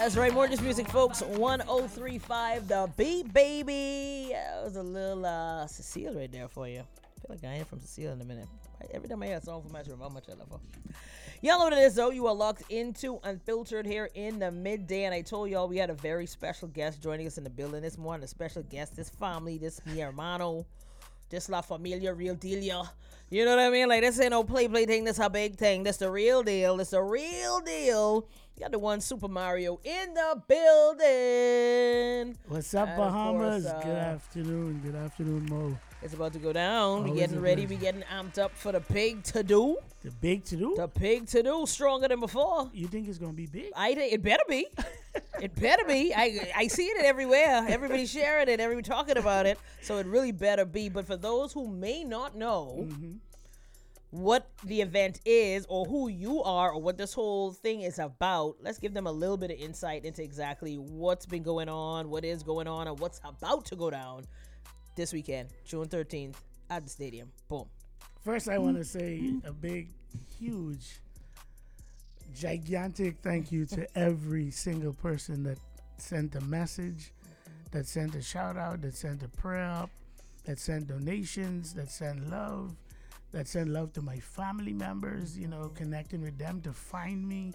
That's right, more just music, folks. 1035 The Beat, baby. That was a little Cecile right there for you. I feel like I am from Cecile in a minute. Every time I hear a song from my room, how much I love her. Y'all know what it is, though. You are locked into Unfiltered here in the midday, and I told y'all we had a very special guest joining us in the building this morning. A special guest, this family, this mi hermano, this la familia, real deal. You know what I mean? Like, this ain't no play thing. This a big thing. This the real deal. This the real deal. You got the one Super Mario in the building. What's up, And Bahamas? of course, Good afternoon. Good afternoon, Mo. It's about to go down. We Always getting a ready. pleasure. We getting amped up for the big to-do. The big to do? The big to-do. Stronger than before. You think it's going to be big? I think it better be. It better be. I see it everywhere. Everybody's sharing it. Everybody talking about it. So it really better be. But for those who may not know what the event is or who you are or what this whole thing is about, let's give them a little bit of insight into exactly what's been going on, what is going on, and what's about to go down this weekend, June 13th at the stadium. Boom. First, I want to say a big, huge, gigantic thank you to every single person that sent a message, that sent a shout out, that sent a prayer up, that sent donations, that sent love, to my family members, you know, connecting with them to find me.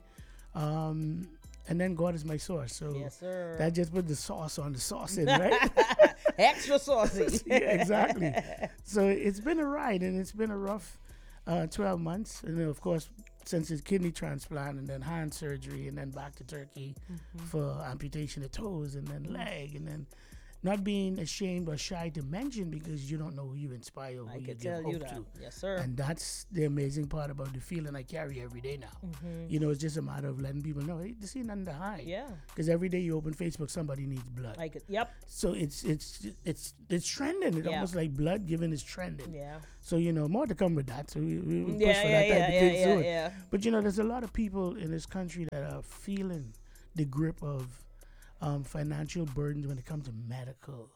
And then God is my source. So Yes, sir. that just put the sauce on the sausage, right? Extra saucy. Yeah, exactly. So it's been a ride, and it's been a rough 12 months. And then, of course, since his kidney transplant and then hand surgery and then back to Turkey for amputation of toes and then leg, and then not being ashamed or shy to mention because you don't know who you inspire or I who you can give tell hope you that. to. Yes, sir. And that's the amazing part about the feeling I carry every day now. You know, it's just a matter of letting people know, hey, this ain't nothing to hide. Yeah. Because every day you open Facebook, somebody needs blood. I could. Yep. So it's trending. It's Yeah. almost like blood giving is trending. Yeah. So, you know, more to come with that. So we'll push Yeah. for Yeah. that type Yeah. of Yeah. thing Yeah. soon. Yeah. But, you know, there's a lot of people in this country that are feeling the grip of financial burdens when it comes to medical.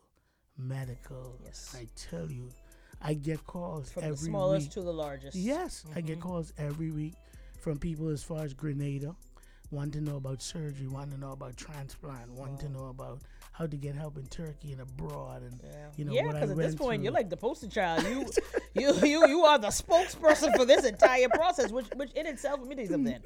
Yes. I tell you, I get calls From every the smallest week. to the largest. Yes, I get calls every week from people as far as Grenada, want to know about surgery, want to know about transplant, want to know about how to get help in Turkey and abroad, and you know what I because at went this point through. you're like the poster child. You are the spokesperson for this entire process, which in itself, let me tell you something.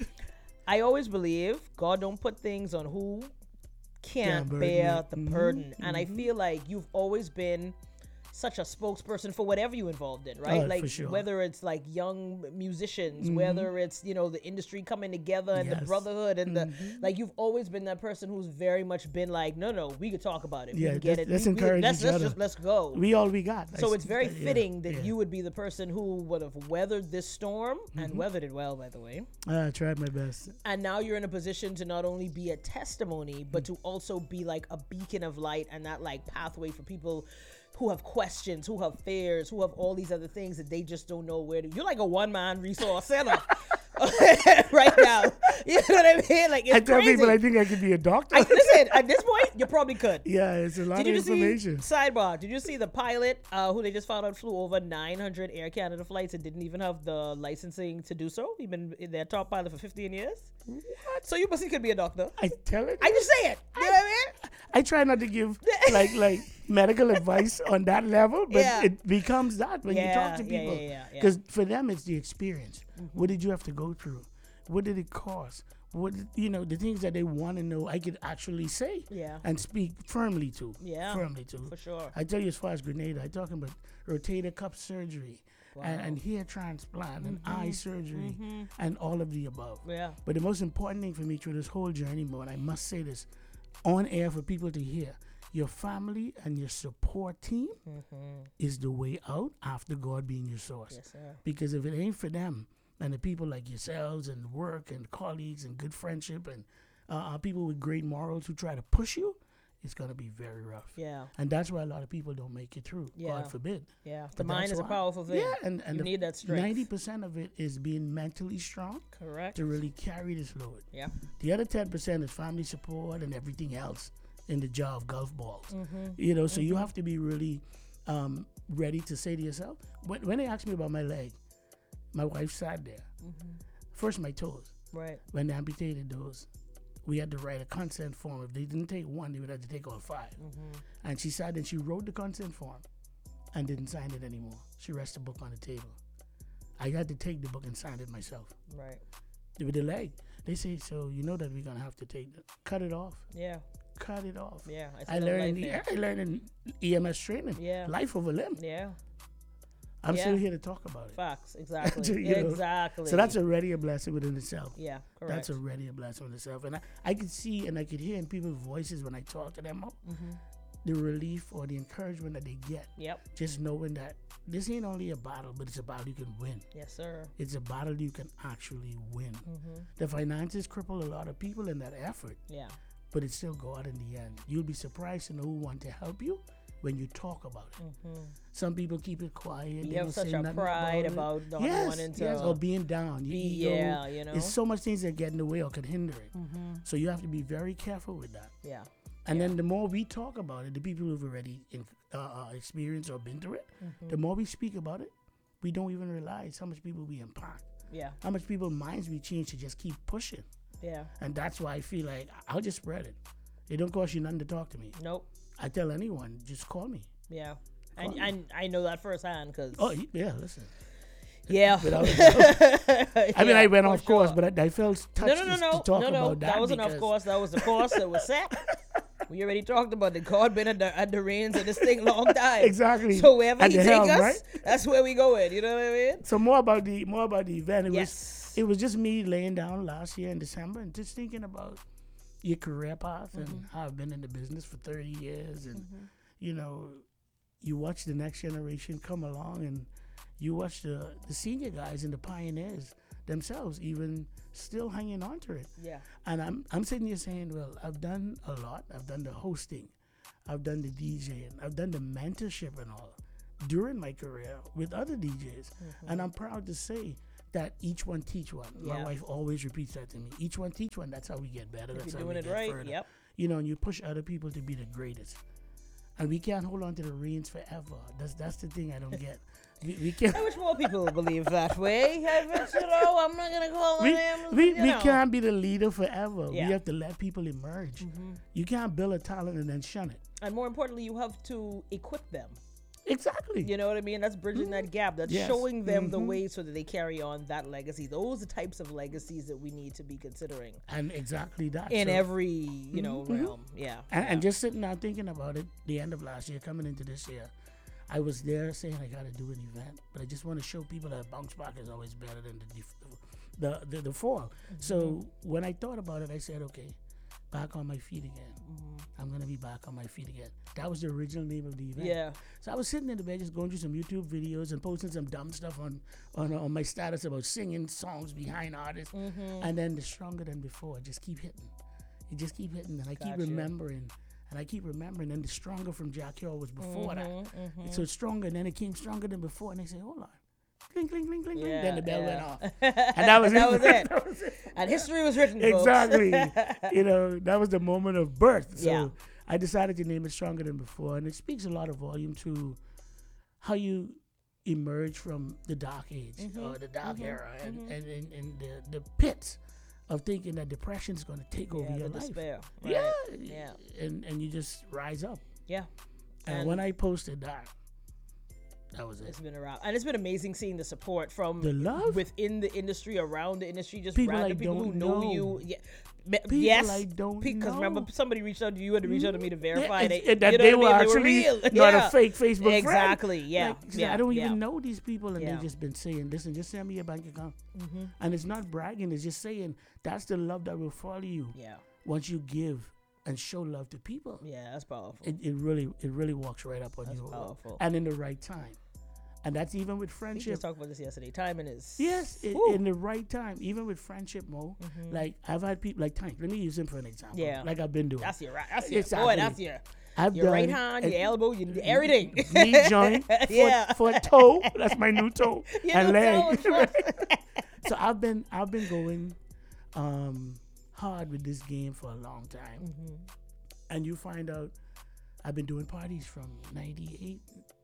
I always believe God don't put things on who can't burden bear it. the burden, and I feel like you've always been such a spokesperson for whatever you involved in, right? Oh, like for sure. whether it's like young musicians, whether it's, you know, the industry coming together and the Yes. brotherhood and the like, you've always been that person who's very much been like, no, we could talk about it. We Yeah, can get let's- it. let's We- encourage let's each other. let's go. We all we got. So it's very yeah, fitting that yeah. you would be the person who would have weathered this storm and weathered it well, by the way. I tried my best. And now you're in a position to not only be a testimony, but to also be like a beacon of light and that like pathway for people who have questions, who have fears, who have all these other things that they just don't know where to. You're like a one-man resource center right now. You know what I mean? Like, it's I tell crazy. people I think I could be a doctor. Listen, at this point, you probably could. Yeah, it's a lot Did of you see, information. sidebar, did you see the pilot who they just found out flew over 900 Air Canada flights and didn't even have the licensing to do so? He's been their top pilot for 15 years. What? So you must he could be a doctor. I tell it. I just say it. You know what I mean? I try not to give like medical advice on that level, but Yeah. it becomes that when you talk to Yeah, people. yeah. Because for them, it's the experience. What did you have to go through? What did it cost? What, you know, the things that they want to know, I could actually say Yeah. and speak firmly to. Yeah, Firmly to. for sure. I tell you, as far as Grenada, I'm talking about rotator cuff surgery and hair transplant and eye surgery and all of the above. Yeah. But the most important thing for me through this whole journey, Mo, and I must say this on air for people to hear, your family and your support team is the way out after God being your source. Yes, sir. Because if it ain't for them and the people like yourselves and work and colleagues and good friendship and people with great morals who try to push you, it's going to be very rough. Yeah. And that's why a lot of people don't make it through. Yeah. God forbid. Yeah. The But mind that's is a why. powerful thing. Yeah, and you need that strength. 90% of it is being mentally strong Correct. to really carry this load. Yeah. The other 10% is family support and everything else in the jar of golf balls. You know, so you have to be really ready to say to yourself, when they asked me about my leg, my wife sat there. First, my toes. Right. When they amputated those, we had to write a consent form. If they didn't take one, they would have to take all 5. And she sat and she wrote the consent form and didn't sign it anymore. She rested the book on the table. I had to take the book and sign it myself. Right. With the leg. They say, so you know that we're going to have to cut it off. Yeah. Cut it off. Yeah. I learned in EMS training. Yeah. Life of a limb. Yeah. I'm still here to talk about it. Facts. Exactly. You know? Exactly. So that's already a blessing within itself. Yeah. Correct. That's already a blessing within itself. And I could see and I could hear in people's voices when I talk to them the relief or the encouragement that they get. Yep. Just knowing that this ain't only a battle, but it's a battle you can win. Yes, sir. It's a battle you can actually win. The finances cripple a lot of people in that effort. Yeah. But it still go out in the end. You'll be surprised to know who want to help you when you talk about it. Some people keep it quiet. You have such a pride about not wanting to or being down. you know. There's so much things that get in the way or could hinder it. So you have to be very careful with that. Yeah. And then the more we talk about it, the people who've already experienced or been through it, the more we speak about it, we don't even realize how much people we impact. Yeah. How much people's minds we change to just keep pushing. Yeah. And that's why I feel like I'll just spread it. It don't cost you nothing to talk to me. Nope. I tell anyone, just call me. Yeah. And I know that firsthand because. Oh, yeah, listen. Yeah. I mean, I went off course, but I felt touched to talk about that. That wasn't off course. That was the course that was set. We already talked about the God been at the reins of this thing long time. Exactly. So wherever at he take us, right? That's where we go in. You know what I mean? So more about the event. It was just me laying down last year in December and just thinking about your career path and how I've been in the business for 30 years. And, you know, you watch the next generation come along and you watch the senior guys and the pioneers themselves even still hanging on to it. Yeah. And I'm sitting here saying, well, I've done a lot. I've done the hosting. I've done the DJing. I've done the mentorship and all during my career with other DJs. And I'm proud to say that each one teach one. My wife always repeats that to me. Each one teach one. That's how we get better. That's you're how doing we it get right. further. Yep. You know, and you push other people to be the greatest. And we can't hold on to the reins forever. That's the thing I don't get. We can't. I wish more people believe that way. I'm not gonna call them. We can't be the leader forever. Yeah. We have to let people emerge. You can't build a talent and then shun it. And more importantly, you have to equip them. Exactly. You know what I mean? That's bridging that gap. That's showing them the way so that they carry on that legacy. Those are the types of legacies that we need to be considering. And exactly that. In every, realm. Yeah. And just sitting there thinking about it, the end of last year, coming into this year, I was there saying I got to do an event, but I just want to show people that bounce back is always better than the fall. So when I thought about it, I said, okay, back on my feet again. I'm going to be back on my feet again. That was the original name of the event. Yeah. So I was sitting in the bed just going through some YouTube videos and posting some dumb stuff on my status about singing songs behind artists. And then the Stronger Than Before just keep hitting. It just keep hitting. And I keep remembering. And I keep remembering. And the Stronger from Jack Hill was before that. So it's Stronger. And then it came Stronger Than Before. And they say, hold on. Cling, cling, cling, cling, cling. Then the bell went off. And that was it. That was it. And history was written, exactly. That was the moment of birth. So I decided to name it Stronger Than Before. And it speaks a lot of volume to how you emerge from the dark age or the dark era and the pits of thinking that depression is going to take over your life. Despair. Right. Yeah. And you just rise up. Yeah. And when I posted that was it. It's been around, and it's been amazing seeing the support from the love within the industry, around the industry, just people random I people who don't know you. Yeah. People yes, I don't because know. remember somebody reached out to you, had to reach out to me to verify that they were actually real. not a fake Facebook friend. Exactly. Yeah. I don't even know these people, and they've just been saying, "Listen, just send me your bank account." And it's not bragging; it's just saying that's the love that will follow you. Yeah. Once you give and show love to people. Yeah, that's powerful. It really walks right up on you. That's powerful. And in the right time. And that's even with We friendship. just talked about this yesterday. Timing is in the right time. Even with friendship, Mo. Like I've had people like Tank. Let me use him for an example. Yeah. Like I've been doing. That's your right. That's your Exactly. boy. That's your. I've your done right hand, your elbow, your everything. Knee joint, for a toe. That's my new toe. And leg. So I've been going hard with this game for a long time. And you find out I've been doing parties from 98,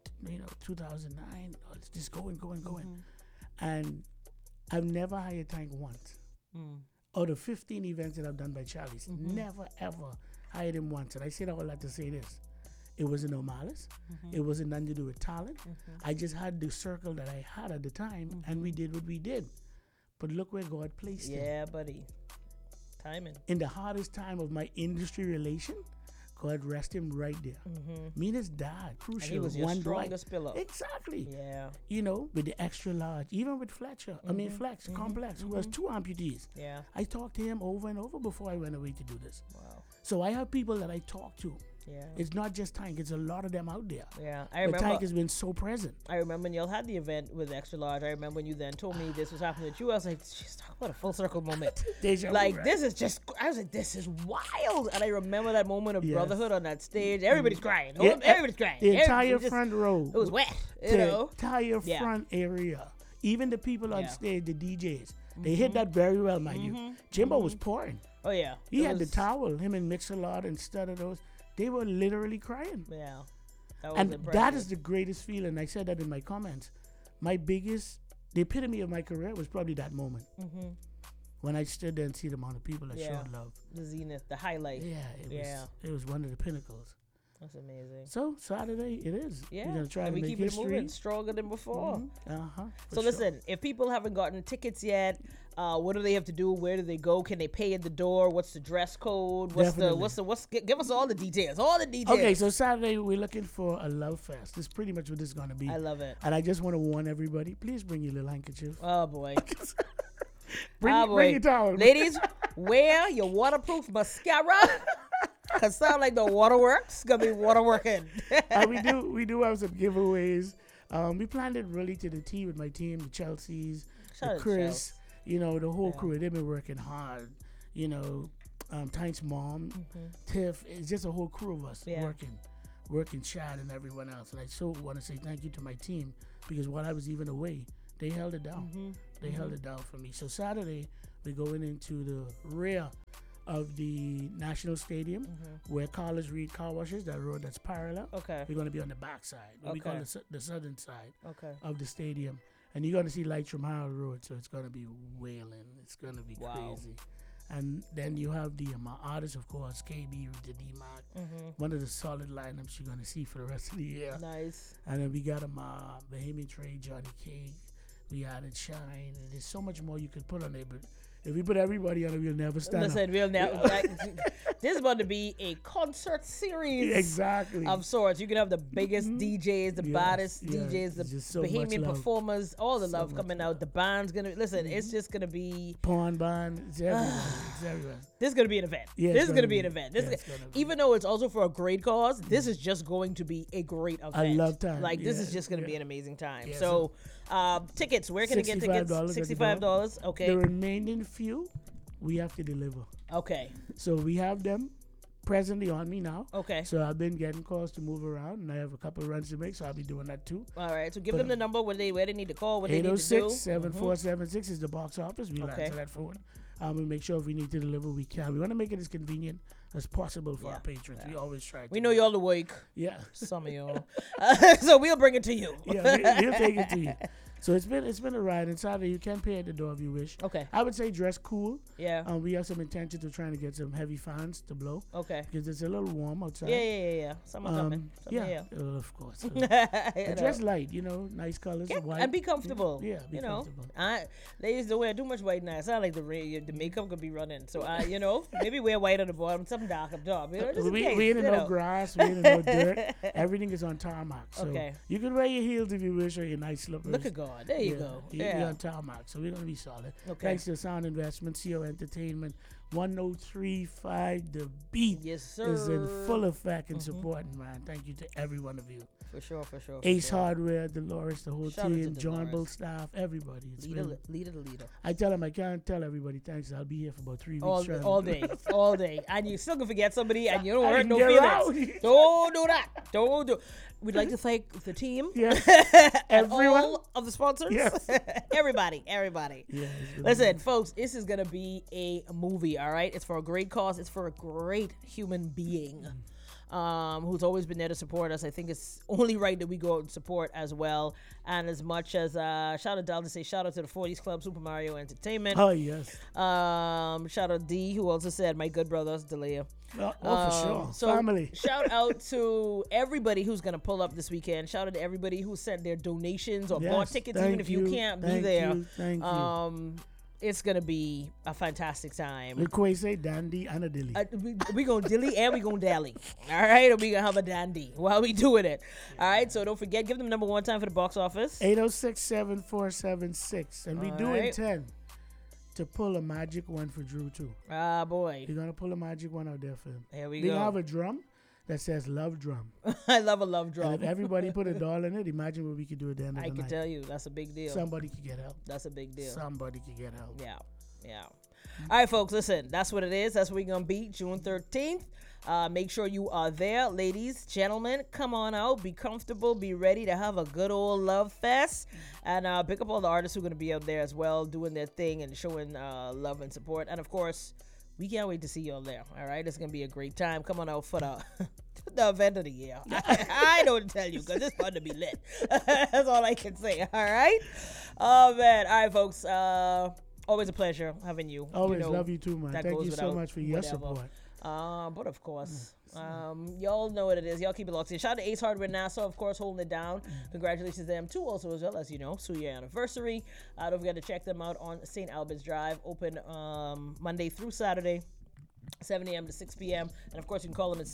2009. It's just going. And I've never hired Tank once. out of 15 events that I've done by Charlie's, never ever hired him once. And I say that all that to say this. It wasn't no malice. It wasn't nothing to do with talent. I just had the circle that I had at the time, and we did what we did. But look where God placed him. Yeah, buddy. Timing. In the hardest time of my industry relation, God rest him right there. Me and his dad, crucial. And he was your one strongest pillar. Exactly. Yeah. You know, with the extra large, even with Fletcher, Flex, Complex, who has 2 amputees. Yeah. I talked to him over and over before I went away to do this. Wow. So I have people that I talk to. Yeah. It's not just Tank, it's a lot of them out there. Yeah. I But remember. Tank has been so present. I remember when y'all had the event with Extra Large. I remember when you then told me this was happening to you. I was like, "Jeez, talk about a full circle moment." Deja vu, Like right? this is just. I was like, "This is wild," and I remember that moment of Yes. brotherhood on that stage. Everybody's crying. Yeah, Everybody's crying. The entire Everybody just- front row. It was wet. You the know. entire Yeah. front area. Even the people on Yeah. stage, the DJs, they hit that very well, mind you. Jimbo was pouring. Oh yeah. He It had the was- towel, him and Mix-a-Lot and Stutter those. They were literally crying. Yeah. That was And impressive. that is the greatest feeling. I said that in my comments. The epitome of my career was probably that moment. When I stood there and see the amount of people that Yeah. showed love. the zenith, the highlight. Yeah, Yeah. it was one of the pinnacles. That's amazing. So Saturday it is. Yeah. We're gonna try and to we make keep it history. moving stronger than before. For So listen, if people haven't gotten tickets yet, what do they have to do? Where do they go? Can they pay at the door? What's the dress code? Give us all the details. All the details. Okay, so Saturday we're looking for a love fest. This is pretty much what this is gonna be. I love it. And I just want to warn everybody: please bring your little handkerchief. Oh boy. Bring your towel. Ladies, wear your waterproof mascara. Cause sound like the waterworks gonna be waterworking. We do have some giveaways. We planned it really to the T with my team, the Chelseas, Shout out the to Chris, you know, the whole Yeah. crew. They've been working hard. You know, Tank's mom, Tiff. It's just a whole crew of us Yeah. working, Chad and everyone else. And I so want to say thank you to my team because while I was even away, they held it down. They held it down for me. So Saturday we're going into the rear of the National Stadium where Carlos Reed Car Wash is, that road that's parallel. Okay. We're going to be on the back side. What we call Okay. the southern side Okay. of the stadium. And you're going to see lights from Harold Road, so it's going to be wailing. It's going to be Wow. crazy. And then you have the artists, of course, KB, the D-Mac. One of the solid lineups you're going to see for the rest of the year. Nice. And then we got Bahamian Trade, Johnny Cake. We added Shine. And there's so much more you could put on there, but if we put everybody on it, we'll never stand up. Listen, we'll now. This is about to be a concert series. Exactly. Of sorts. You can have the biggest DJs, the Yes, baddest yes. DJs, the Just so much Bahamian love. performers, all the So love much coming love. out. The band's gonna listen. It's just gonna be. Pawn band. It's everywhere. It's everywhere. This is gonna be an event. Yeah, This it's is gonna gonna be an be. event. Yeah, it's gonna be. Even though it's also for a great cause, this is just going to be a great event. I love time. Like this Yeah, is just gonna be yeah. an amazing time. Yeah, So, tickets. Where can I get tickets? $65 at the $65. Okay. The remaining few, we have to deliver. Okay. So we have them presently on me now. Okay. So I've been getting calls to move around, and I have a couple of runs to make, so I'll be doing that too. All right. So give But, them the number where they need to call. What they need to do. 806-7476 is the box office. We'll Okay. answer that phone. We'll make sure if we need to deliver, we can. We want to make it as convenient as possible for Yeah, our patrons. We always try to. We know y'all awake. Yeah. Some of y'all. So we'll bring it to you. Yeah, we'll take it to you. So it's been a ride. And Saturday, you can pay at the door if you wish. Okay. I would say dress cool. Yeah. We have some intentions of trying to get some heavy fans to blow Okay. because it's a little warm outside. Yeah. Summer coming. Summer Yeah, here. of course. You know. Dress light, nice colors. Yeah, white. and be comfortable. Yeah, be you know, comfortable. ladies don't wear too much white now. It sounds like the makeup could be running. So maybe wear white on the bottom, something dark up top. Just in case, We ain't in no grass, we ain't in no dirt. Everything is on tarmac. So Okay. you can wear your heels if you wish or your nice slippers. Look at God. There you go. You're Yeah. on tarmac, so we're gonna be solid. Okay. Thanks to Sound Investment, CO Entertainment, 1035 The Beat Yes, sir. is in full effect and supporting, man. Thank you to every one of you. For sure. For Ace sure. Hardware, Dolores, the whole Shout out to team, John Dolores. Bull staff, everybody. It's been, Leader. I tell them I can't tell everybody thanks. I'll be here for about 3 weeks. All trying all day. And you still can forget somebody and you don't I hurt can no get feelings. around. Don't do that. Don't do. We'd like to thank the team. Yeah. And Everyone. all of the sponsors. Yes. Everybody. Yeah, it's gonna Listen, folks, this is gonna be a movie. all right? It's for a great cause. It's for a great human being who's always been there to support us. I think it's only right that we go out and support as well. And as much as shout out Dal to say shout out to the 40s Club, Super Mario Entertainment. Oh, yes. Shout out D, who also said my good brothers, Delia. Oh, for sure. So Family. shout out to everybody who's going to pull up this weekend. Shout out to everybody who sent their donations or bought tickets, even if you can't be there. Thank you. It's going to be a fantastic time. Liquese, dandy, and a dilly. We going to dilly and we going to dally. All right? Or we going to have a dandy while we doing it. All right? So don't forget, give them number one time for the box office. 806-7476. And we do intend to pull a magic one for Drew, too. Ah, boy. We're going to pull a magic one out there for him. Here we go. go. We have a drum that says love drum. I love a love drum. And if everybody put $1 in it, imagine what we could do at the end of the night. I can tell you, that's a big deal. Somebody could get help. That's a big deal. Somebody could get help. Yeah. All right, folks, listen, that's what it is. That's what we're going to be, June 13th. Make sure you are there. Ladies, gentlemen, come on out. Be comfortable. Be ready to have a good old love fest. And pick up all the artists who are going to be out there as well, doing their thing and showing love and support. And, of course, we can't wait to see you all there. All right? It's going to be a great time. Come on out for the event of the year. I don't tell you because it's fun to be lit. That's all I can say. All right? Oh, man. All right, folks. Always a pleasure having you. Always love you too, man. Thank you so much for your support. But of course, y'all know what it is. Y'all keep it locked in. Shout out to Ace Hardware Nassau, of course, holding it down. Congratulations to them too, also as well as Suya anniversary. Don't forget to check them out on St. Albert's Drive, open Monday through Saturday. 7 a.m. to 6 p.m. And, of course, you can call them at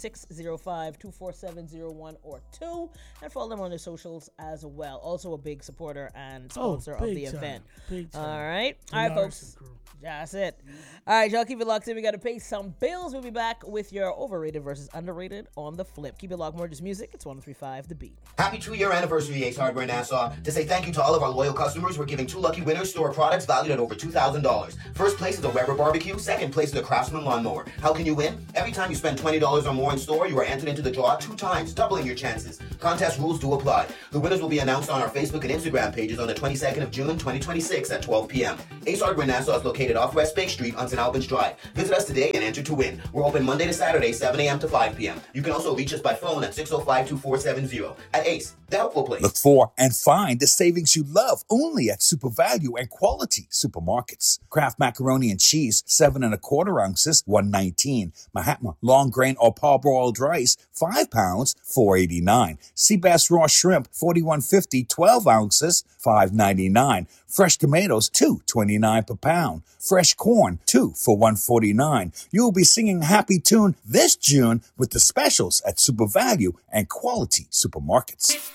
605-247-01 or 2 and follow them on their socials as well. Also a big supporter and sponsor of the event. All right. All right, folks. That's it. All right, y'all keep it locked in. We got to pay some bills. We'll be back with your overrated versus underrated on the flip. Keep it locked. More just music. It's 103.5 The Beat. Happy 2-year anniversary, Ace Hardware Nassau. To say thank you to all of our loyal customers, we're giving 2 lucky winners store products valued at over $2,000. First place is a Weber barbecue. Second place is a Craftsman lawnmower. How can you win? Every time you spend $20 or more in store, you are entered into the draw 2 times, doubling your chances. Contest rules do apply. The winners will be announced on our Facebook and Instagram pages on the 22nd of June, 2026 at 12 p.m. Ace Hardware Nassau is located off West Bay Street on St. Albans Drive. Visit us today and enter to win. We're open Monday to Saturday, 7 a.m. to 5 p.m. You can also reach us by phone at 605-2470. At Ace, the helpful place. Look for and find the savings you love only at Super Value and Quality Supermarkets. Kraft macaroni and cheese, 7 1/4 ounces, $1.19. Mahatma long grain or parboiled rice, 5 pounds, $4.89. Seabass raw shrimp, 41.50, 12 ounces, $5.99. Fresh tomatoes, $2.29 per pound. Fresh corn, 2 for $1.49. You will be singing Happy Tune this June with the specials at Super Value and Quality Supermarkets.